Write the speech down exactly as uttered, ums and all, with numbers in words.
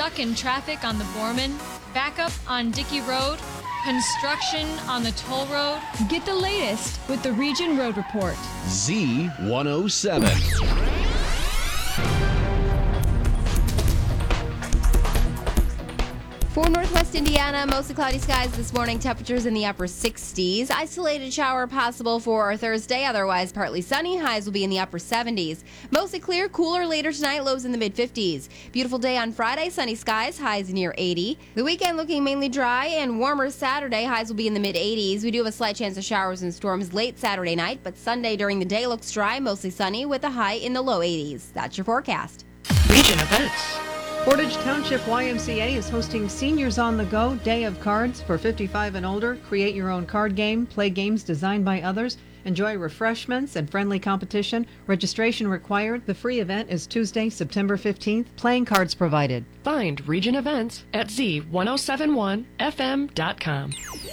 stuck in traffic on the Borman, backup on Dickey Road, construction on the toll road? Get the latest with the Region Road Report. Z one oh seven. For Northwest Indiana, mostly cloudy skies this morning, temperatures in the upper sixties. Isolated shower possible for Thursday, otherwise partly sunny. Highs will be in the upper seventies. Mostly clear, cooler later tonight, lows in the mid-fifties. Beautiful day on Friday, sunny skies, highs near eighty. The weekend looking mainly dry and warmer Saturday, highs will be in the mid-eighties. We do have a slight chance of showers and storms late Saturday night, but Sunday during the day looks dry, mostly sunny, with a high in the low eighties. That's your forecast. Region events. Portage Township Y M C A is hosting Seniors on the Go Day of Cards for fifty-five and older. Create your own card game, play games designed by others, enjoy refreshments and friendly competition. Registration required. The free event is Tuesday, September fifteenth. Playing cards provided. Find Region events at Z ten seventy-one F M dot com.